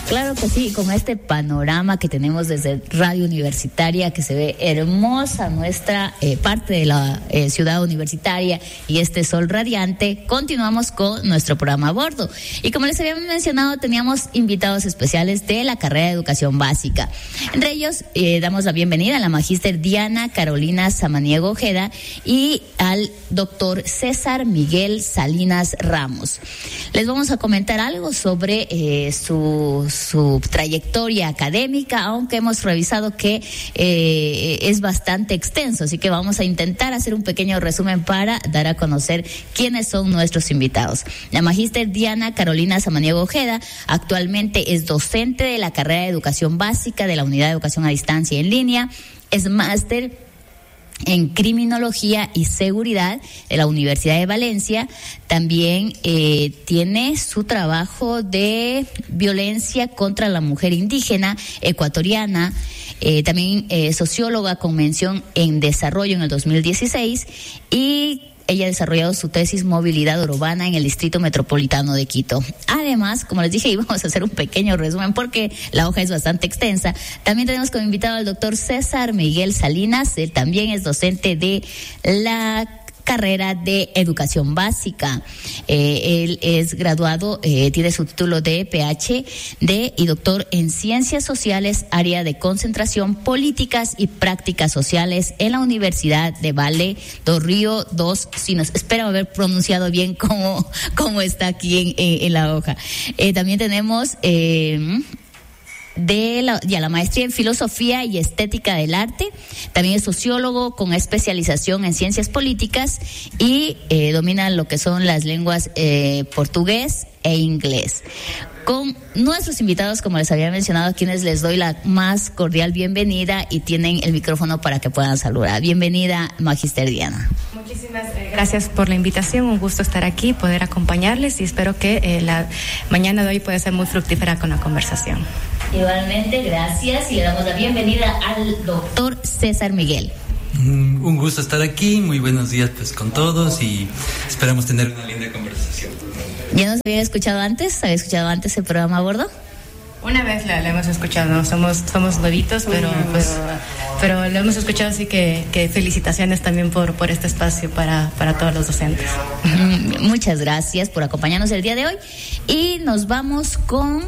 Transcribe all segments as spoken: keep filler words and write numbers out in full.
Claro que sí, con este panorama que tenemos desde Radio Universitaria, que se ve hermosa nuestra eh, parte de la eh, ciudad universitaria y este sol radiante, continuamos con nuestro programa a bordo. Y como les había mencionado, teníamos invitados especiales de la carrera de Educación Básica. Entre ellos, eh, damos la bienvenida a la magíster Diana Carolina Samaniego Ojeda y al doctor César Miguel Salinas Ramos. Les vamos a comentar algo sobre eh, su su trayectoria académica, aunque hemos revisado que eh, es bastante extenso, así que vamos a intentar hacer un pequeño resumen para dar a conocer quiénes son nuestros invitados. La magíster Diana Carolina Samaniego Ojeda actualmente es docente de la carrera de Educación Básica de la Unidad de Educación a Distancia en Línea, es máster en Criminología y Seguridad de la Universidad de Valencia. También eh, tiene su trabajo de violencia contra la mujer indígena ecuatoriana. Eh, también eh, socióloga con mención en desarrollo en el dos mil dieciséis, y ella ha desarrollado su tesis Movilidad Urbana en el Distrito Metropolitano de Quito. Además, como les dije, íbamos a hacer un pequeño resumen porque la hoja es bastante extensa. También tenemos como invitado al doctor César Miguel Salinas. Él también es docente de la carrera de Educación Básica. Eh, él es graduado, eh, tiene su título de P H D y doctor en Ciencias Sociales, área de concentración, políticas y prácticas sociales en la Universidad de Vale do Río dos Sinos. Espero haber pronunciado bien cómo, cómo está aquí en, en, en la hoja. Eh, también tenemos Eh, de la, ya la maestría en Filosofía y Estética del Arte. También es sociólogo con especialización en Ciencias Políticas y eh, domina lo que son las lenguas eh, portugués e inglés. Con nuestros invitados, como les había mencionado, a quienes les doy la más cordial bienvenida y tienen el micrófono para que puedan saludar. Bienvenida, magíster Diana. Muchísimas gracias por la invitación, un gusto estar aquí, poder acompañarles y espero que eh, la mañana de hoy pueda ser muy fructífera con la conversación. Igualmente, gracias, y le damos la bienvenida al doctor César Miguel. Mm, un gusto estar aquí, muy buenos días pues con todos y esperamos tener una linda conversación. ¿Ya nos había escuchado antes? ¿Había escuchado antes el programa a bordo? Una vez la, la hemos escuchado, ¿no? somos somos nuevitos, pero pues, pero lo hemos escuchado, así que, que felicitaciones también por, por este espacio para, para todos los docentes. Muchas gracias por acompañarnos el día de hoy y nos vamos con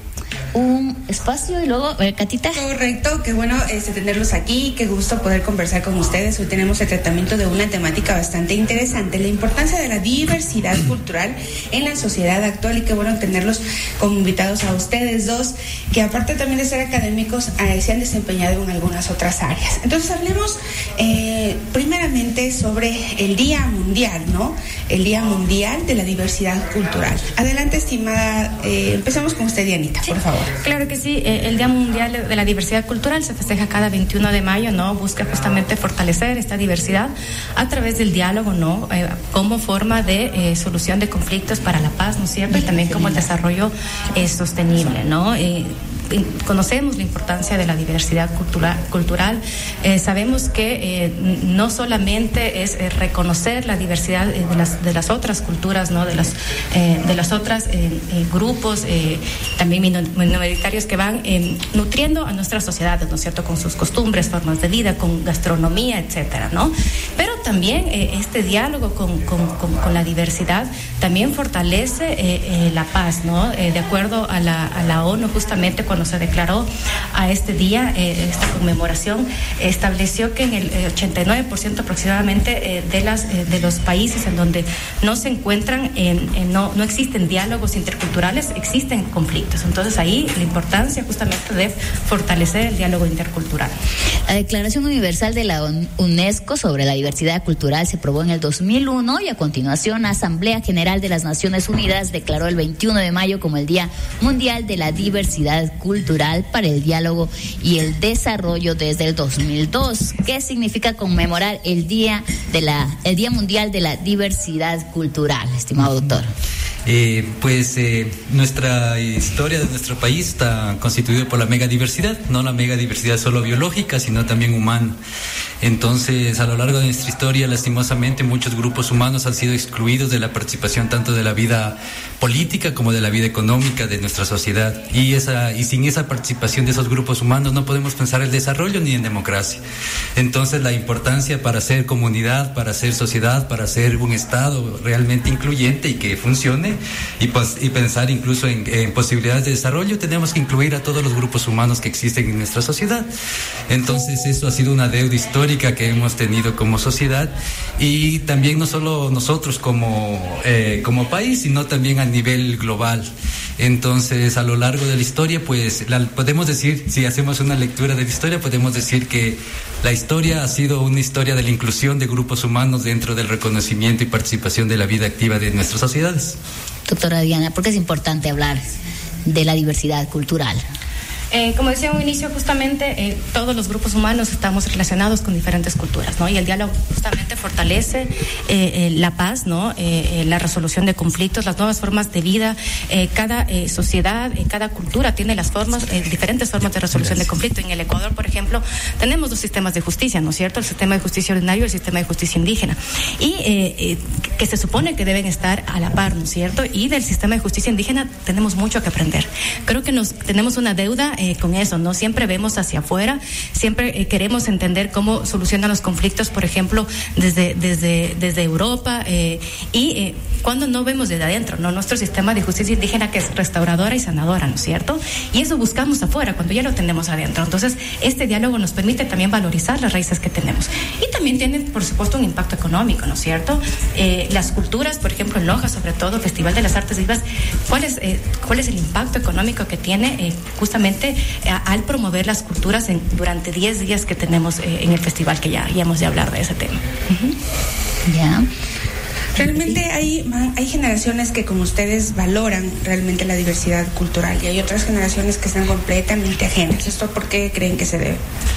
un espacio y luego, eh, Catita. Correcto, qué bueno este, tenerlos aquí, qué gusto poder conversar con ustedes. Hoy tenemos el tratamiento de una temática bastante interesante, la importancia de la diversidad cultural en la sociedad actual, y qué bueno tenerlos como invitados a ustedes dos, que aparte también de ser académicos, eh, se han desempeñado en algunas otras áreas. Entonces hablemos eh, primeramente sobre el Día Mundial, ¿no? El Día Mundial de la Diversidad Cultural. Adelante, estimada, eh, empezamos con usted, Dianita, por favor. Claro que sí, eh, el Día Mundial de la Diversidad Cultural se festeja cada veintiuno de mayo, ¿no? Busca justamente fortalecer esta diversidad a través del diálogo, ¿no? Eh, como forma de eh, solución de conflictos para la paz, ¿no es cierto? Y también como el desarrollo eh, sostenible, ¿no? Eh, conocemos la importancia de la diversidad cultural, cultural. Eh, sabemos que eh, no solamente es eh, reconocer la diversidad eh, de las de las otras culturas, no de las eh, de las otras eh, eh, grupos eh, también minoritarios que van eh, nutriendo a nuestras sociedades, ¿no es cierto?, con sus costumbres, formas de vida, con gastronomía, etcétera, ¿no? Pero también eh, este diálogo con, con, con, con la diversidad también fortalece eh, eh, la paz, ¿no? Eh, de acuerdo a la, a la ONU, justamente cuando se declaró a este día, eh, esta conmemoración, estableció que en el ochenta y nueve por ciento aproximadamente eh, de las eh, de los países en donde no se encuentran, en, en no, no existen diálogos interculturales, existen conflictos. Entonces ahí la importancia justamente de fortalecer el diálogo intercultural. La Declaración Universal de la UNESCO sobre la diversidad cultural se aprobó en el dos mil uno y a continuación la Asamblea General de las Naciones Unidas declaró el veintiuno de mayo como el Día Mundial de la Diversidad Cultural para el Diálogo y el Desarrollo desde el dos mil dos. ¿Qué significa conmemorar el Día de la el Día Mundial de la Diversidad Cultural, estimado doctor? Eh, pues eh, nuestra historia de nuestro país está constituida por la megadiversidad, no la megadiversidad solo biológica, sino también humana. Entonces, a lo largo de nuestra historia, lastimosamente, muchos grupos humanos han sido excluidos de la participación tanto de la vida política como de la vida económica de nuestra sociedad. Y esa y sin esa participación de esos grupos humanos no podemos pensar en desarrollo ni en democracia. Entonces, la importancia para ser comunidad, para ser sociedad, para ser un Estado realmente incluyente y que funcione, y, pues, y pensar incluso en, en posibilidades de desarrollo, tenemos que incluir a todos los grupos humanos que existen en nuestra sociedad. Entonces, eso ha sido una deuda histórica que hemos tenido como sociedad, y también no solo nosotros como, eh, como país, sino también a nivel global. Entonces, a lo largo de la historia, pues la, podemos decir, si hacemos una lectura de la historia, podemos decir que la historia ha sido una historia de la inclusión de grupos humanos dentro del reconocimiento y participación de la vida activa de nuestras sociedades. Doctora Diana, ¿por qué es importante hablar de la diversidad cultural? Eh, como decía en un inicio, justamente eh, todos los grupos humanos estamos relacionados con diferentes culturas, ¿no? Y el diálogo justamente fortalece eh, eh, la paz, ¿no? Eh, eh, la resolución de conflictos, las nuevas formas de vida. Eh, cada eh, sociedad, eh, cada cultura tiene las formas, eh, diferentes formas de resolución Gracias. de conflicto. En el Ecuador, por ejemplo, tenemos dos sistemas de justicia, ¿no es cierto? El sistema de justicia ordinario y el sistema de justicia indígena. Y eh, eh, que se supone que deben estar a la par, ¿no es cierto? Y del sistema de justicia indígena tenemos mucho que aprender. Creo que nos tenemos una deuda Eh, con eso, ¿no? Siempre vemos hacia afuera, siempre eh, queremos entender cómo solucionan los conflictos, por ejemplo, desde, desde, desde Europa, eh, y eh, cuando no vemos desde adentro, ¿no? Nuestro sistema de justicia indígena, que es restauradora y sanadora, ¿no es cierto? Y eso buscamos afuera, cuando ya lo tenemos adentro. Entonces, este diálogo nos permite también valorizar las raíces que tenemos. Y también tiene, por supuesto, un impacto económico, ¿no es cierto? Eh, las culturas, por ejemplo, en Loja, sobre todo, Festival de las Artes Vivas, ¿cuál es, eh, cuál es el impacto económico que tiene eh, justamente eh, al promover las culturas en, durante diez días que tenemos eh, en el festival, que ya, ya hemos de hablar de ese tema? Uh-huh. Ya. Realmente hay, hay generaciones que, como ustedes, valoran realmente la diversidad cultural, y hay otras generaciones que están completamente ajenas. ¿Esto por qué creen que se debe?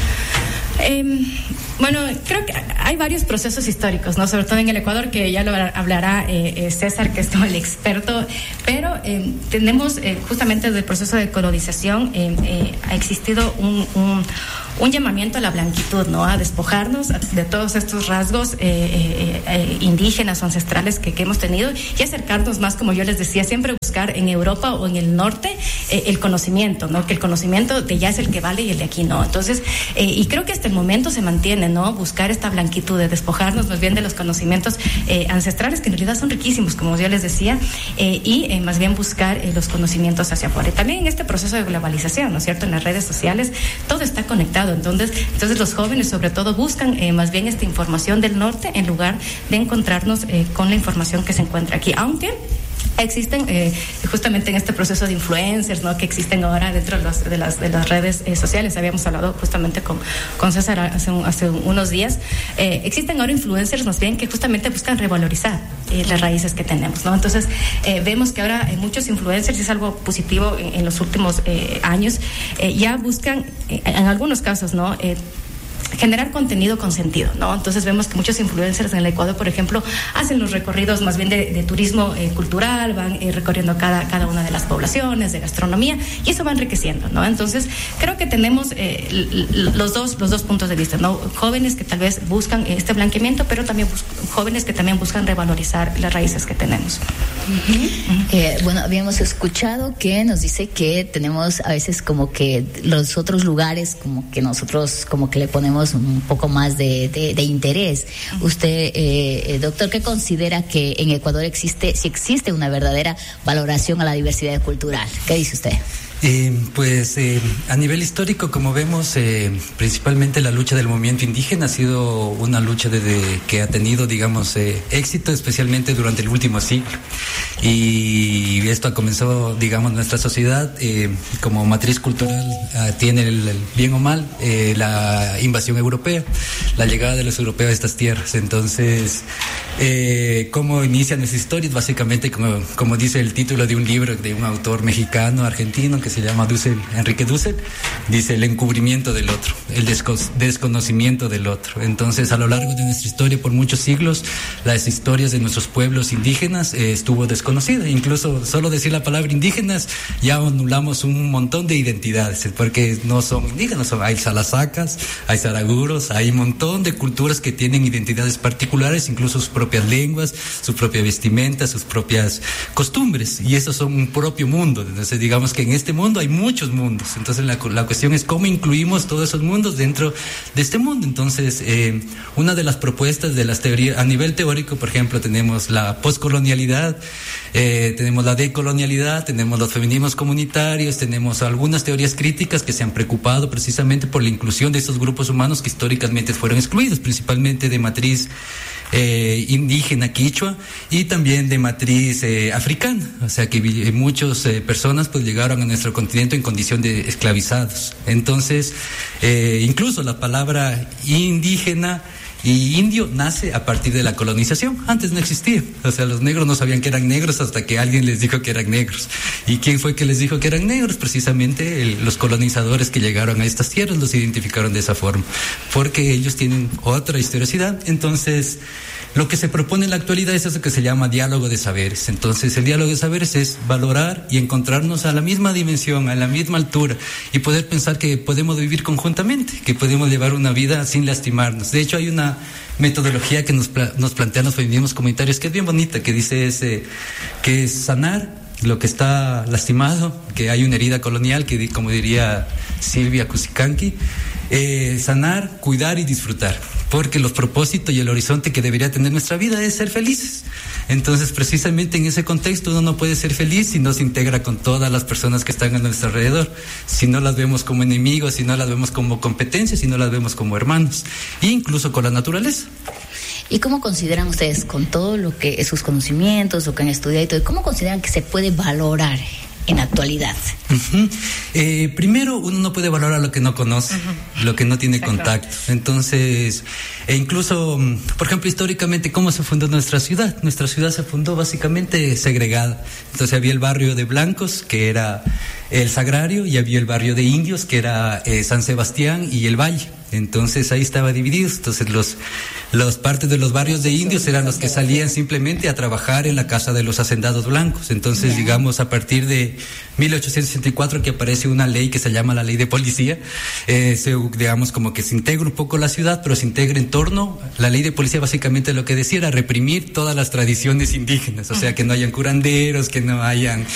Eh, bueno, creo que hay varios procesos históricos, ¿no? Sobre todo en el Ecuador, que ya lo hablará eh, César, que es como el experto, pero eh, tenemos eh, justamente desde el proceso de colonización eh, eh, ha existido un, un un llamamiento a la blanquitud, ¿no? A despojarnos de todos estos rasgos eh, eh, eh, indígenas o ancestrales que, que hemos tenido, y acercarnos más, como yo les decía, siempre buscar en Europa o en el norte eh, el conocimiento, ¿no? Que el conocimiento de allá es el que vale y el de aquí no. Entonces, eh, y creo que hasta el momento se mantiene, ¿no? Buscar esta blanquitud, de despojarnos más bien de los conocimientos eh, ancestrales, que en realidad son riquísimos, como yo les decía, eh, y eh, más bien buscar eh, los conocimientos hacia afuera. Y también en este proceso de globalización, ¿no es cierto? En las redes sociales todo está conectado. Entonces, entonces los jóvenes sobre todo buscan eh, más bien esta información del norte en lugar de encontrarnos eh, con la información que se encuentra aquí, aunque existen eh, justamente en este proceso de influencers, ¿no? Que existen ahora dentro de, los, de, las, de las redes eh, sociales. Habíamos hablado justamente con, con César hace, un, hace unos días. Eh, existen ahora influencers más bien que justamente buscan revalorizar eh, las raíces que tenemos, ¿no? Entonces eh, vemos que ahora eh, muchos influencers, y es algo positivo en, en los últimos eh, años, eh, ya buscan eh, en algunos casos, ¿no? Eh, generar contenido con sentido, ¿no? Entonces vemos que muchos influencers en el Ecuador, por ejemplo, hacen los recorridos más bien de, de turismo eh, cultural, van eh, recorriendo cada, cada una de las poblaciones, de gastronomía, y eso va enriqueciendo, ¿no? Entonces creo que tenemos eh, los dos los dos puntos de vista, ¿no? Jóvenes que tal vez buscan este blanqueamiento, pero también bus- jóvenes que también buscan revalorizar las raíces que tenemos. Uh-huh. Uh-huh. Eh, bueno, habíamos escuchado que nos dice que tenemos a veces como que los otros lugares como que nosotros como que le ponemos un poco más de, de, de interés. Uh-huh. Usted, eh, doctor, ¿qué considera que en Ecuador existe, si existe una verdadera valoración a la diversidad cultural? ¿Qué dice usted? Eh, pues eh, a nivel histórico, como vemos, eh, principalmente la lucha del movimiento indígena ha sido una lucha de, de, que ha tenido, digamos, eh, éxito, especialmente durante el último siglo. Y esto ha comenzado, digamos, nuestra sociedad eh, como matriz cultural eh, tiene el, el bien o mal eh, la invasión europea, la llegada de los europeos a estas tierras. Entonces, Eh, ¿Cómo inician nuestras historias? Básicamente, como, como dice el título de un libro de un autor mexicano, argentino, que se llama Dussel, Enrique Dussel, dice el encubrimiento del otro, el desco- desconocimiento del otro. Entonces, a lo largo de nuestra historia, por muchos siglos, las historias de nuestros pueblos indígenas eh, estuvo desconocida. Incluso solo decir la palabra indígenas ya anulamos un montón de identidades, porque no son indígenas, son, hay salasacas, hay saraguros, hay un montón de culturas que tienen identidades particulares, incluso sus propias lenguas, su propia vestimenta, sus propias costumbres, y esos son un propio mundo. Entonces, digamos que en este mundo hay muchos mundos. Entonces, la, la cuestión es cómo incluimos todos esos mundos dentro de este mundo. Entonces, eh, una de las propuestas de las teorías, a nivel teórico, por ejemplo, tenemos la poscolonialidad, eh, tenemos la decolonialidad, tenemos los feminismos comunitarios, tenemos algunas teorías críticas que se han preocupado precisamente por la inclusión de estos grupos humanos que históricamente fueron excluidos, principalmente de matriz Eh, indígena quichua y también de matriz eh, africana, o sea que vi, muchas eh, personas pues llegaron a nuestro continente en condición de esclavizados. Entonces, eh, incluso la palabra indígena y indio nace a partir de la colonización. Antes no existía, o sea, los negros no sabían que eran negros hasta que alguien les dijo que eran negros. ¿Y quién fue que les dijo que eran negros? Precisamente el, los colonizadores que llegaron a estas tierras los identificaron de esa forma, porque ellos tienen otra historicidad. Entonces, lo que se propone en la actualidad es eso que se llama diálogo de saberes. Entonces, el diálogo de saberes es valorar y encontrarnos a la misma dimensión, a la misma altura, y poder pensar que podemos vivir conjuntamente, que podemos llevar una vida sin lastimarnos. De hecho, hay una metodología que nos, nos plantean los feminismos comunitarios que es bien bonita, que dice ese, que es sanar lo que está lastimado, que hay una herida colonial, que como diría Silvia Cusicanqui, eh, sanar, cuidar y disfrutar, porque los propósitos y el horizonte que debería tener nuestra vida es ser felices. Entonces, precisamente en ese contexto uno no puede ser feliz si no se integra con todas las personas que están a nuestro alrededor, si no las vemos como enemigos, si no las vemos como competencias, si no las vemos como hermanos, e incluso con la naturaleza. ¿Y cómo consideran ustedes, con todo lo que sus conocimientos, lo que han estudiado y todo, cómo consideran que se puede valorar en la actualidad? Uh-huh. Eh, primero, uno no puede valorar lo que no conoce, uh-huh. lo que no tiene contacto. Entonces, e incluso, por ejemplo, históricamente, ¿cómo se fundó nuestra ciudad? Nuestra ciudad se fundó básicamente segregada. Entonces había el barrio de blancos, que era el Sagrario, y había el barrio de indios, que era eh, San Sebastián y el Valle. Entonces ahí estaba dividido. Entonces los los partes de los barrios de indios eran los que salían simplemente a trabajar en la casa de los hacendados blancos. Entonces, yeah. digamos, a partir de mil ochocientos sesenta y cuatro que aparece una ley que se llama la ley de policía, eh, se, digamos, como que se integra un poco la ciudad, pero se integra en torno, la ley de policía básicamente lo que decía era reprimir todas las tradiciones indígenas, o sea, que no hayan curanderos, que no hayan